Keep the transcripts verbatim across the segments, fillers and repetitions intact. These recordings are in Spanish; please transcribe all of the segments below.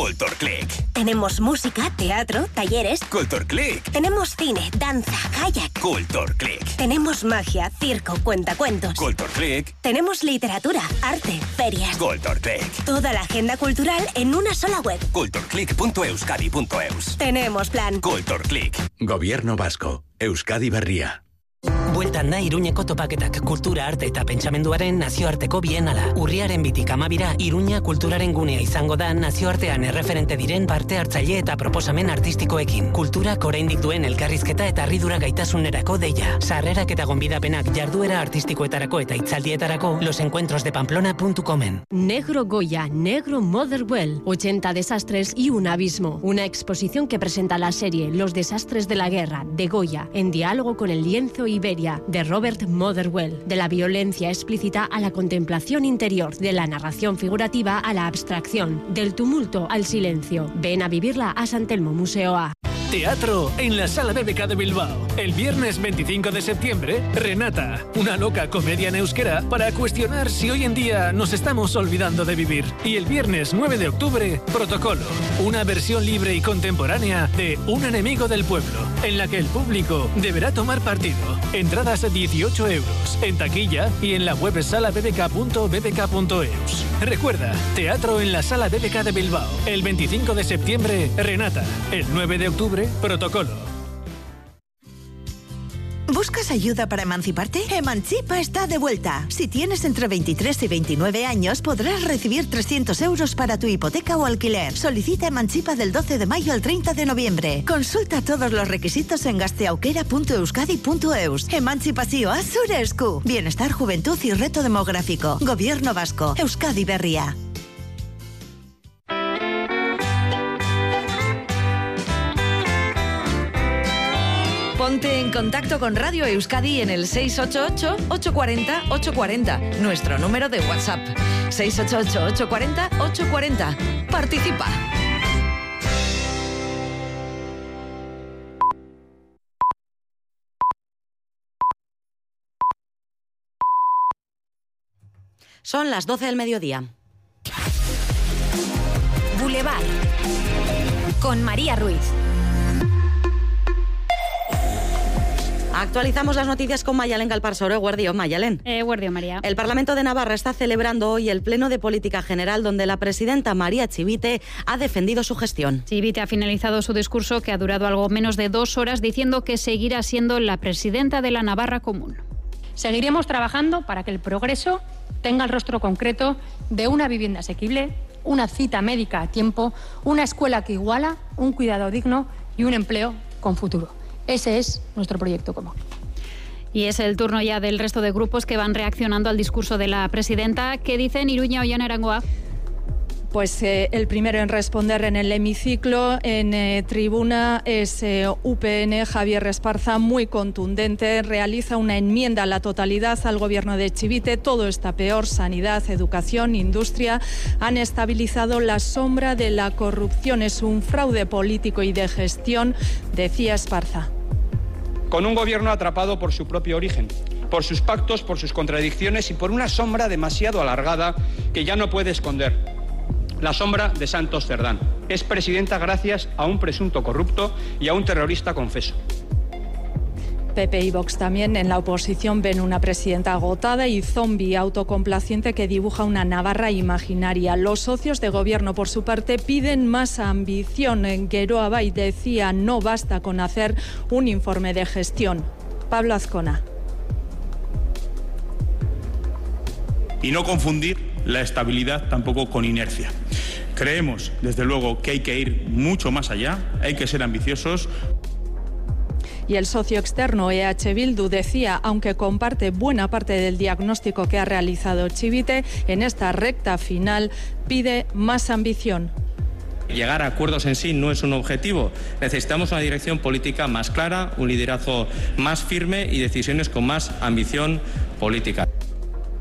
Culturclick. Tenemos música, teatro, talleres. Culturclick. Tenemos cine, danza, kayak. Culturclick. Tenemos magia, circo, cuentacuentos. Culturclick. Tenemos literatura, arte, ferias. Culturclick. Toda la agenda cultural en una sola web. culturclick punto euskadi punto eus. Tenemos plan. Culturclick. Gobierno vasco. Euskadi Berria. Bueltan da Iruñeko topaketak, kultura, arte eta pentsamenduaren nazioarteko bienala. Urriaren bitik amabira, Iruña kulturaren gunea izango da nazioartean erreferente diren parte hartzaile eta proposamen artistikoekin. Kulturak oraindik duen elkarrizketa eta harridura gaitasunerako deia. Sarrerak eta gonbidapenak jarduera artistikoetarako eta hitzaldietarako losencuentrosdepamplona punto comen. Negro Goya, Negro Motherwell, ochenta desastres y un abismo. Una exposición que presenta la serie Los desastres de la guerra, de Goya, en diálogo con el lienzo Iberia, de Robert Motherwell. De la violencia explícita a la contemplación interior, de la narración figurativa a la abstracción, del tumulto al silencio. Ven a vivirla a San Telmo Museoa. Teatro en la Sala B B K de Bilbao. El viernes veinticinco de septiembre, Renata, una loca comedia en euskera para cuestionar si hoy en día nos estamos olvidando de vivir. Y el viernes nueve de octubre, Protocolo, una versión libre y contemporánea de Un enemigo del pueblo, en la que el público deberá tomar partido. Entradas a dieciocho euros, en taquilla y en la web sala b b k punto b b k punto eus. Recuerda, teatro en la Sala B B K de Bilbao. El veinticinco de septiembre, Renata. El nueve de octubre, Protocolo. ¿Buscas ayuda para emanciparte? Emancipa está de vuelta. Si tienes entre veintitrés y veintinueve años, podrás recibir trescientos euros para tu hipoteca o alquiler. Solicita Emancipa del doce de mayo al treinta de noviembre. Consulta todos los requisitos en gasteaukera punto euskadi punto eus. Emantzipazioa zure esku. Bienestar, juventud y reto demográfico. Gobierno vasco. Euskadi Berria. Ponte en contacto con Radio Euskadi en el seis ocho ocho, ocho cuatro cero, ocho cuatro cero, nuestro número de WhatsApp. seis ocho ocho, ocho cuatro cero, ocho cuatro cero. Participa. Son las doce del mediodía. Boulevard. Con María Ruiz. Actualizamos las noticias con Mayalen Galparsoro. Eguerdio, Mayalen. Eguerdio, María. El Parlamento de Navarra está celebrando hoy el Pleno de Política General, donde la presidenta María Chivite ha defendido su gestión. Chivite ha finalizado su discurso, que ha durado algo menos de dos horas, diciendo que seguirá siendo la presidenta de la Navarra Común. Seguiremos trabajando para que el progreso tenga el rostro concreto de una vivienda asequible, una cita médica a tiempo, una escuela que iguala, un cuidado digno y un empleo con futuro. Ese es nuestro proyecto común. Y es el turno ya del resto de grupos que van reaccionando al discurso de la presidenta. ¿Qué dicen Iruña, Ollán, Arangoa? Pues eh, el primero en responder en el hemiciclo, en eh, tribuna, es eh, U P N. Javier Esparza, muy contundente, realiza una enmienda a la totalidad al gobierno de Chivite. Todo está peor: sanidad, educación, industria. Han estabilizado la sombra de la corrupción. Es un fraude político y de gestión, decía Esparza. Con un gobierno atrapado por su propio origen, por sus pactos, por sus contradicciones y por una sombra demasiado alargada que ya no puede esconder. La sombra de Santos Cerdán. Es presidenta gracias a un presunto corrupto y a un terrorista confeso. P P y Vox también en la oposición ven una presidenta agotada y zombi autocomplaciente que dibuja una Navarra imaginaria. Los socios de gobierno, por su parte, piden más ambición. En Geroa Bai decía: no basta con hacer un informe de gestión. Pablo Azcona. Y no confundir la estabilidad tampoco con inercia. Creemos, desde luego, que hay que ir mucho más allá, hay que ser ambiciosos. Y el socio externo E H Bildu decía, aunque comparte buena parte del diagnóstico que ha realizado Chivite, en esta recta final pide más ambición. Llegar a acuerdos en sí no es un objetivo. Necesitamos una dirección política más clara, un liderazgo más firme y decisiones con más ambición política.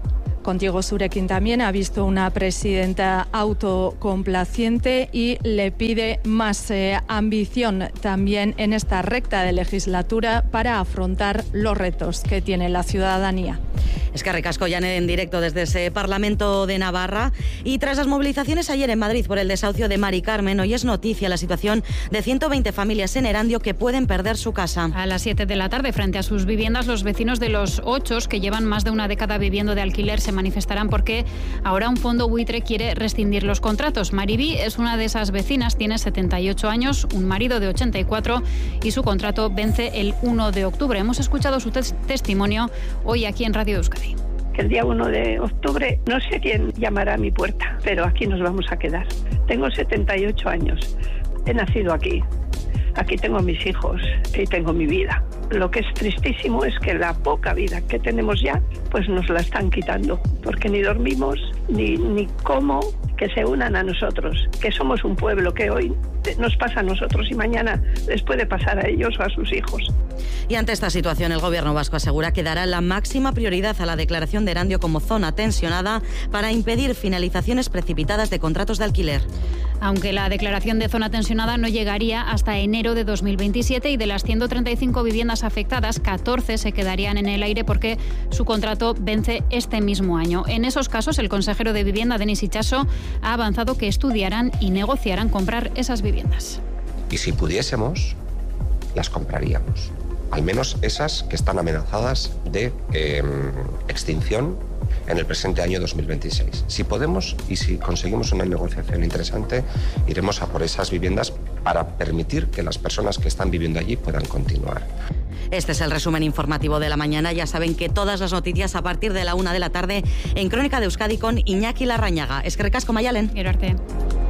contigo Zurekin también, ha visto una presidenta autocomplaciente y le pide más eh, ambición también en esta recta de legislatura para afrontar los retos que tiene la ciudadanía. Es que ricasco ya en directo desde ese Parlamento de Navarra. Y tras las movilizaciones ayer en Madrid por el desahucio de Mari Carmen, hoy es noticia la situación de ciento veinte familias en Erandio que pueden perder su casa. A las siete de la tarde, frente a sus viviendas, los vecinos de los Ochos, que llevan más de una década viviendo de alquiler, se manifestarán porque ahora un fondo buitre quiere rescindir los contratos. Maribí es una de esas vecinas, tiene setenta y ocho años, un marido de ochenta y cuatro y su contrato vence el uno de octubre. Hemos escuchado su tes- testimonio hoy aquí en Radio Euskadi. El día uno de octubre no sé quién llamará a mi puerta, pero aquí nos vamos a quedar. Tengo setenta y ocho años, he nacido aquí, aquí tengo mis hijos y tengo mi vida. Lo que es tristísimo es que la poca vida que tenemos ya, pues nos la están quitando, porque ni dormimos, ni, ni cómo, que se unan a nosotros, que somos un pueblo que hoy nos pasa a nosotros y mañana les puede pasar a ellos o a sus hijos. Y ante esta situación, el Gobierno vasco asegura que dará la máxima prioridad a la declaración de Erandio como zona tensionada para impedir finalizaciones precipitadas de contratos de alquiler. Aunque la declaración de zona tensionada no llegaría hasta enero de dos mil veintisiete y de las ciento treinta y cinco viviendas afectadas, catorce se quedarían en el aire porque su contrato vence este mismo año. En esos casos, el consejero de Vivienda, Denis Itxaso, ha avanzado que estudiarán y negociarán comprar esas viviendas. Y si pudiésemos, las compraríamos. Al menos esas que están amenazadas de eh, extinción en el presente año dos mil veintiséis. Si podemos y si conseguimos una negociación interesante, iremos a por esas viviendas para permitir que las personas que están viviendo allí puedan continuar. Este es el resumen informativo de la mañana. Ya saben que todas las noticias a partir de la una de la tarde en Crónica de Euskadi con Iñaki Larrañaga. Eskerrik asko, Mayalen. Gero arte.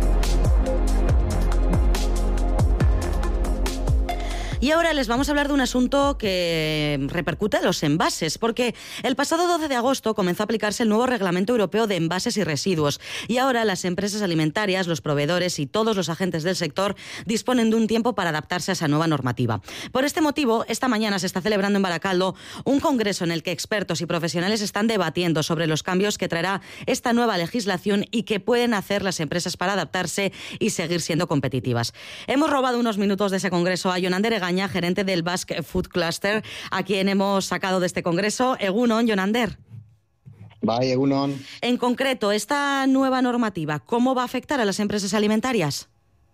Y ahora les vamos a hablar de un asunto que repercute en los envases, porque el pasado doce de agosto comenzó a aplicarse el nuevo Reglamento Europeo de Envases y Residuos. Y ahora las empresas alimentarias, los proveedores y todos los agentes del sector disponen de un tiempo para adaptarse a esa nueva normativa. Por este motivo, esta mañana se está celebrando en Baracaldo un congreso en el que expertos y profesionales están debatiendo sobre los cambios que traerá esta nueva legislación y que pueden hacer las empresas para adaptarse y seguir siendo competitivas. Hemos robado unos minutos de ese congreso a Jonander Egaña, gerente del Basque Food Cluster, a quien hemos sacado de este congreso. Egunon, Jonander. Bye, Egunon. En concreto, esta nueva normativa, ¿cómo va a afectar a las empresas alimentarias?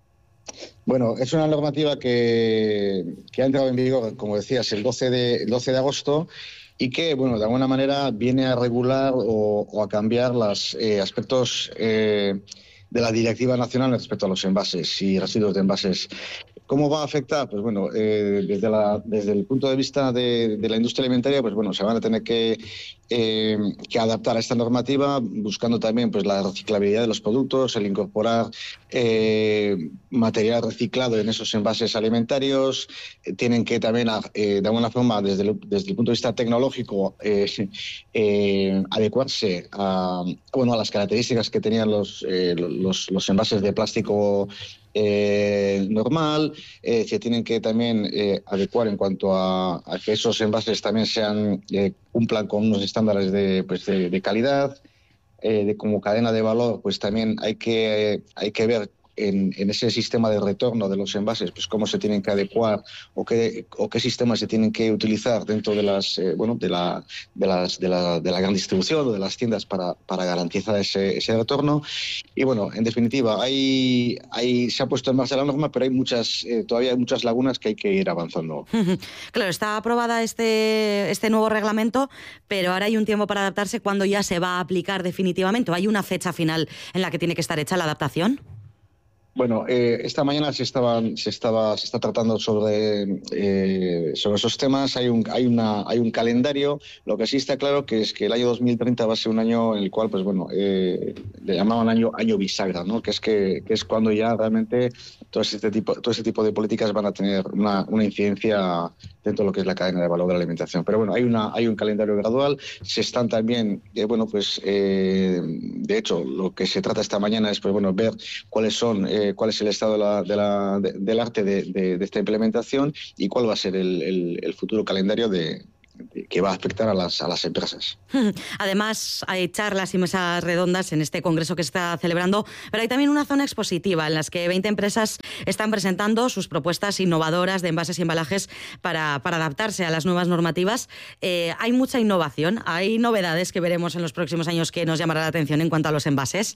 Bueno, es una normativa que, que ha entrado en vigor, como decías, el doce de agosto y que, bueno, de alguna manera viene a regular o, o a cambiar los eh, aspectos eh, de la Directiva Nacional respecto a los envases y residuos de envases. ¿Cómo va a afectar? Pues bueno, eh, desde, la, desde el punto de vista de, de la industria alimentaria, pues bueno, se van a tener que, eh, que adaptar a esta normativa, buscando también pues la reciclabilidad de los productos, el incorporar eh, material reciclado en esos envases alimentarios. Eh, tienen que también, eh, de alguna forma, desde el, desde el punto de vista tecnológico, eh, eh, adecuarse a, bueno, a las características que tenían los, eh, los, los envases de plástico Eh, normal, eh, se tienen que también eh, adecuar en cuanto a, a que esos envases también sean eh, cumplan con unos estándares de, pues de, de calidad, eh, de como cadena de valor, pues también hay que, eh, hay que ver en, en ese sistema de retorno de los envases, pues cómo se tienen que adecuar o qué, o qué sistemas se tienen que utilizar dentro de las, eh, bueno, de la, de las, de la, de la gran distribución o de las tiendas para, para garantizar ese, ese retorno. Y bueno, en definitiva, hay, hay, se ha puesto en marcha la norma, pero hay muchas, eh, todavía hay muchas lagunas que hay que ir avanzando. Claro, está aprobada este, este nuevo reglamento, pero ahora hay un tiempo para adaptarse cuando ya se va a aplicar definitivamente. ¿Hay una fecha final en la que tiene que estar hecha la adaptación? Bueno, eh, esta mañana se estaban, se estaba, se está tratando sobre eh, sobre esos temas. Hay un, hay una, hay un calendario. Lo que sí está claro que es que el año dos mil treinta va a ser un año en el cual, pues bueno, eh, le llamaban año, año bisagra, ¿no? Que es que, que es cuando ya realmente todo este tipo, todo este tipo de políticas van a tener una, una incidencia dentro de lo que es la cadena de valor de la alimentación. Pero bueno, hay una, hay un calendario gradual. Se están también, eh, bueno, pues eh, de hecho, lo que se trata esta mañana es, pues bueno, ver cuáles son eh, cuál es el estado de la, de la, de, del arte de, de, de esta implementación y cuál va a ser el, el, el futuro calendario de, de, que, que va a afectar a las, a las empresas. Además, hay charlas y mesas redondas en este congreso que se está celebrando, pero hay también una zona expositiva en las que veinte empresas están presentando sus propuestas innovadoras de envases y embalajes para, para adaptarse a las nuevas normativas. Eh, hay mucha innovación, hay novedades que veremos en los próximos años que nos llamará la atención en cuanto a los envases.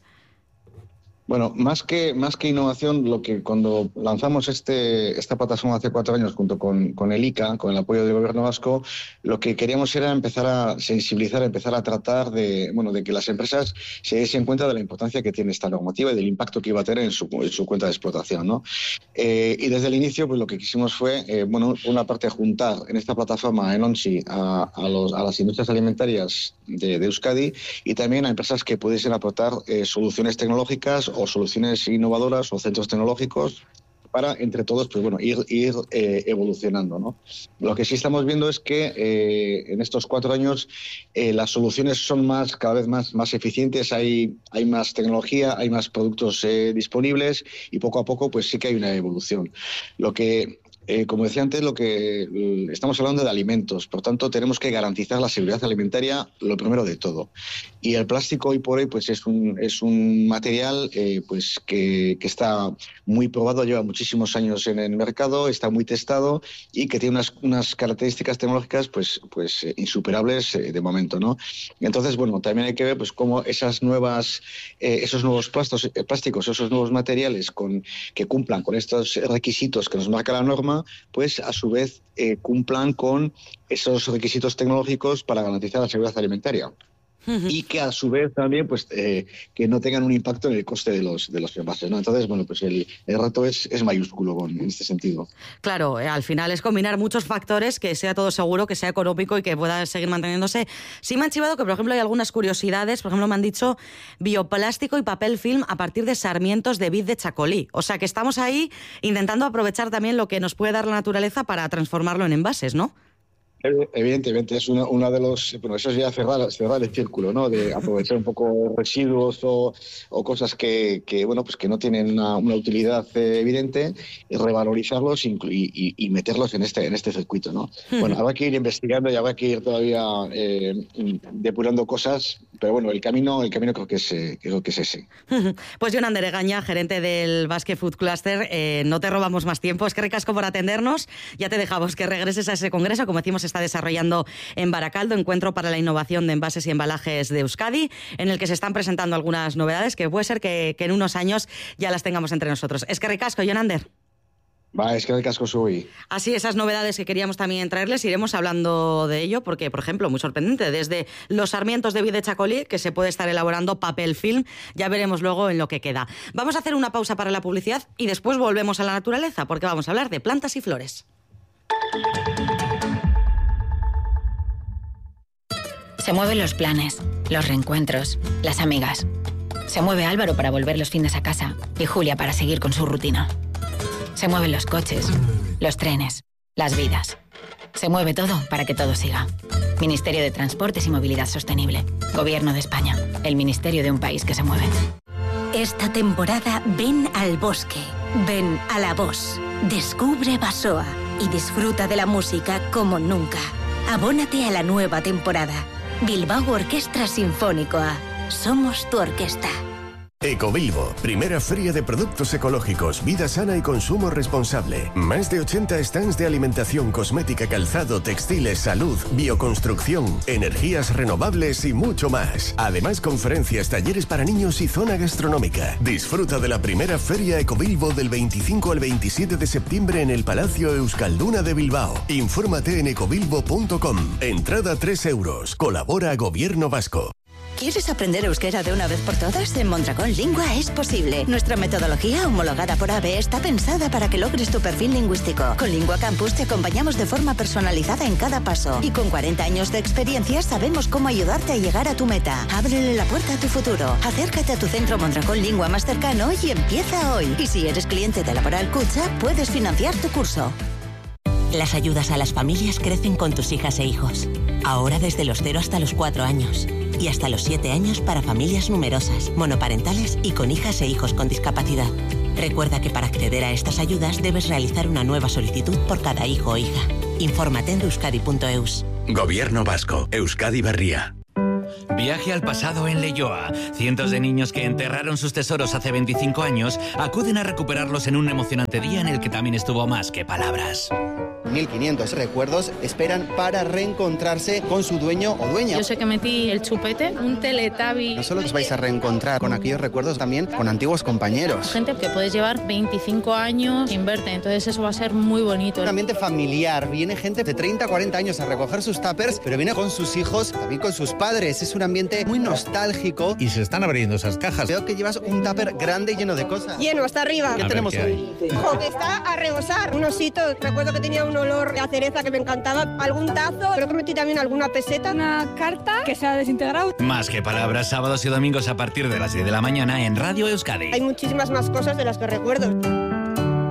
Bueno, más que, más que innovación, lo que cuando lanzamos este, esta plataforma hace cuatro años junto con, con el I C A, con el apoyo del Gobierno vasco, lo que queríamos era empezar a sensibilizar, empezar a tratar de, bueno, de que las empresas se diesen cuenta de la importancia que tiene esta normativa y del impacto que iba a tener en su, en su cuenta de explotación, ¿no? Eh, y desde el inicio, pues lo que quisimos fue, eh, bueno, una parte juntar en esta plataforma, en ONSI, a, a, los, a las industrias alimentarias de, de Euskadi y también a empresas que pudiesen aportar eh, soluciones tecnológicas o soluciones innovadoras o centros tecnológicos para, entre todos, pues bueno, ir, ir eh, evolucionando, ¿no? Lo que sí estamos viendo es que eh, en estos cuatro años eh, las soluciones son más, cada vez más, más eficientes, hay, hay más tecnología, hay más productos eh, disponibles y poco a poco pues sí que hay una evolución. Lo que Eh, como decía antes, lo que eh, estamos hablando de alimentos, por tanto tenemos que garantizar la seguridad alimentaria, lo primero de todo. Y el plástico hoy por hoy pues es un, es un material eh, pues que, que está muy probado, lleva muchísimos años en el mercado, está muy testado y que tiene unas, unas características tecnológicas pues, pues eh, insuperables eh, de momento, ¿no? Y entonces, bueno, también hay que ver pues cómo esas nuevas, eh, esos nuevos plásticos, eh, plásticos, esos nuevos materiales con, que cumplan con estos requisitos que nos marca la norma, pues a su vez eh, cumplan con esos requisitos tecnológicos para garantizar la seguridad alimentaria. Uh-huh. Y que a su vez también pues eh, que no tengan un impacto en el coste de los de los envases, ¿no? Entonces, bueno, pues el, el reto es, es mayúsculo con, en este sentido. Claro, eh, al final es combinar muchos factores, que sea todo seguro, que sea económico y que pueda seguir manteniéndose. Sí me han chivado que, por ejemplo, hay algunas curiosidades. Por ejemplo, me han dicho bioplástico y papel film a partir de sarmientos de vid de chacolí. O sea, que estamos ahí intentando aprovechar también lo que nos puede dar la naturaleza para transformarlo en envases, ¿no? Evidentemente, es uno, uno de los... Bueno, eso es ya cerrar, cerrar el círculo, ¿no? De aprovechar un poco residuos o, o cosas que, que, bueno, pues que no tienen una, una utilidad eh, evidente, y revalorizarlos y, y, y meterlos en este, en este circuito, ¿no? Hmm. Bueno, habrá que ir investigando y habrá que ir todavía eh, depurando cosas, pero bueno, el camino, el camino creo que es, eh, creo que es ese. Pues Jonander Egaña, gerente del Basque Food Cluster, eh, no te robamos más tiempo. Es que ricasco por atendernos. Ya te dejamos que regreses a ese congreso, como decimos, está desarrollando en Baracaldo, Encuentro para la Innovación de Envases y Embalajes de Euskadi, en el que se están presentando algunas novedades que puede ser que, que en unos años ya las tengamos entre nosotros. Es que ricasco, Jonander. Va, es que ricasco soy. Así, esas novedades que queríamos también traerles, iremos hablando de ello, porque, por ejemplo, muy sorprendente, desde los sarmientos de vid de chacolí, que se puede estar elaborando papel film, ya veremos luego en lo que queda. Vamos a hacer una pausa para la publicidad y después volvemos a la naturaleza, porque vamos a hablar de plantas y flores. Se mueven los planes, los reencuentros, las amigas. Se mueve Álvaro para volver los fines a casa y Julia para seguir con su rutina. Se mueven los coches, los trenes, las vidas. Se mueve todo para que todo siga. Ministerio de Transportes y Movilidad Sostenible. Gobierno de España. El ministerio de un país que se mueve. Esta temporada ven al bosque, ven a la voz. Descubre Basoa y disfruta de la música como nunca. Abónate a la nueva temporada. Bilbao Orquestra Sinfónicoa. Somos tu orquesta. Ecobilbo, primera feria de productos ecológicos, vida sana y consumo responsable. Más de ochenta stands de alimentación, cosmética, calzado, textiles, salud, bioconstrucción, energías renovables y mucho más. Además, conferencias, talleres para niños y zona gastronómica. Disfruta de la primera feria Ecobilbo del veinticinco al veintisiete de septiembre en el Palacio Euskalduna de Bilbao. Infórmate en ecobilbo punto com. Entrada tres euros. Colabora Gobierno Vasco. ¿Quieres aprender euskera de una vez por todas? En Mondragón Lingua es posible. Nuestra metodología, homologada por A B E, está pensada para que logres tu perfil lingüístico. Con Lingua Campus te acompañamos de forma personalizada en cada paso. Y con cuarenta años de experiencia sabemos cómo ayudarte a llegar a tu meta. Ábrele la puerta a tu futuro. Acércate a tu centro Mondragón Lingua más cercano y empieza hoy. Y si eres cliente de Laboral Cucha, puedes financiar tu curso. Las ayudas a las familias crecen con tus hijas e hijos. Ahora desde los cero hasta los cuatro años. Y hasta los siete años para familias numerosas, monoparentales y con hijas e hijos con discapacidad. Recuerda que para acceder a estas ayudas debes realizar una nueva solicitud por cada hijo o hija. Infórmate en euskadi punto eus. Gobierno vasco, Euskadi Berria. Viaje al pasado en Leioa. Cientos de niños que enterraron sus tesoros hace veinticinco años acuden a recuperarlos en un emocionante día en el que también estuvo más que palabras. mil quinientos recuerdos esperan para reencontrarse con su dueño o dueña. Yo sé que metí el chupete, un teletabi. No solo os vais a reencontrar con aquellos recuerdos, también con antiguos compañeros. Gente que puedes llevar veinticinco años sin verte, entonces eso va a ser muy bonito. Un ambiente familiar, viene gente de treinta, cuarenta años a recoger sus tuppers, pero viene con sus hijos, también con sus padres. Es un ambiente muy nostálgico. Y se están abriendo esas cajas. Veo que llevas un tupper grande lleno de cosas. Lleno, hasta arriba. ¿Qué a tenemos qué hoy? Jo, que está a rebosar. Un osito, recuerdo que tenía un olor a cereza que me encantaba. Algún tazo, creo que metí también alguna peseta. Una carta que se ha desintegrado. Más que palabras, sábados y domingos a partir de las diez de la mañana en Radio Euskadi. Hay muchísimas más cosas de las que recuerdo.